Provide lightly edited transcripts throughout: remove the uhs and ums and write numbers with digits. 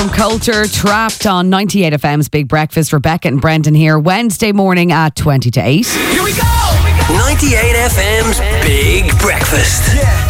Culture Trapped on 98 FM's Big Breakfast. Rebecca and Brendan here Wednesday morning at 20 to 8. Here we go! 98 FM's Big Breakfast.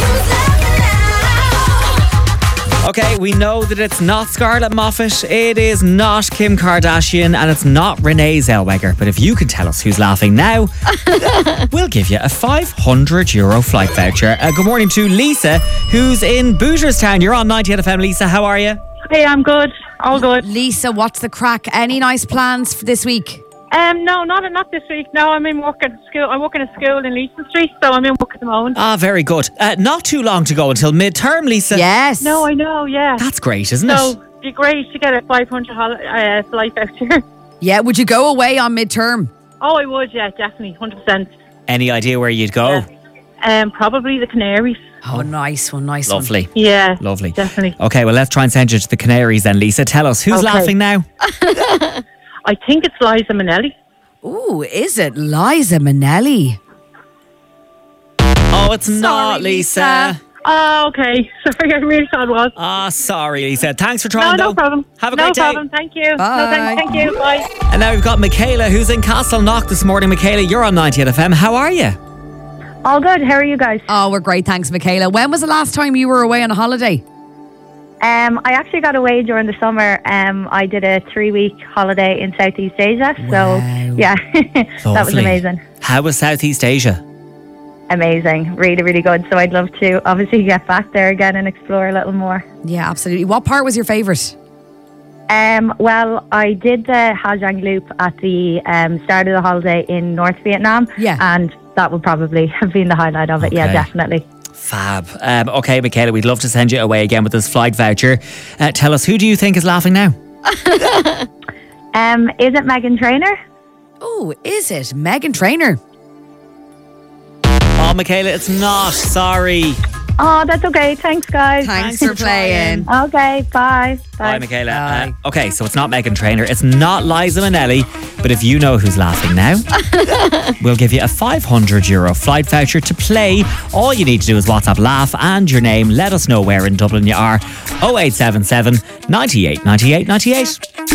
Okay, we know that it's not Scarlett Moffat, it is not Kim Kardashian, and it's not Renee Zellweger. But if you can tell us who's laughing now, we'll give you a €500 flight voucher. Good morning to Lisa, who's in Booterstown. You're on 98 FM. Lisa, how are you? Hey, I'm good. All good. Lisa, what's the crack? Any nice plans for this week? No, not this week. No, I'm in work at school. I work in a school in Leeson Street, so I'm in work at the moment. Ah, very good. Not too long to go until midterm, Lisa. Yes. No, I know, yeah. That's great, isn't So, it? it'd be great to get a 500 flight voucher. Yeah, would you go away on midterm? Oh, I would, yeah, definitely, 100%. Any idea where you'd go? Probably the Canaries. Oh, nice one. Lovely. Yeah. Lovely. Definitely. Okay, well, let's try and send you to the Canaries then, Lisa. Tell us, who's Okay. laughing now? I think it's Liza Minnelli. Ooh, is it Liza Minnelli? Oh, it's not, Lisa. Oh, okay. Sorry, I really thought it was. Ah, sorry, Lisa. Thanks for trying, No though. problem. Have a no great day. problem. Thank you. Bye. No, thank you. Bye. And now we've got Michaela, who's in Castleknock this morning. Michaela, you're on 98 FM. How are you? All good. How are you guys? Oh, we're great. Thanks, Michaela. When was the last time you were away on a holiday? I actually got away during the summer. I did a 3-week holiday in Southeast Asia. So, Wow. yeah, that was Lovely. amazing. How was Southeast Asia? Amazing. Really, really good. So I'd love to obviously get back there again and explore a little more. Yeah, absolutely. What part was your favourite? Well, I did the Ha Giang Loop at the start of the holiday in North Vietnam. Yeah. And that would probably have been the highlight of it. Yeah, Okay. definitely. Fab. Okay, Michaela, we'd love to send you away again with this flight voucher. Tell us, who do you think is laughing now? Is it Meghan Trainor? Oh, is it Meghan Trainor? Oh, Michaela, it's not. Sorry. Oh, that's okay. Thanks, guys. Thanks for for playing. Okay, bye. Bye, Michaela. Okay, so it's not Meghan Trainor. It's not Liza Minnelli. But if you know who's laughing now, we'll give you a €500 flight voucher to play. All you need to do is WhatsApp laugh and your name. Let us know where in Dublin you are. 0877 98 98 98.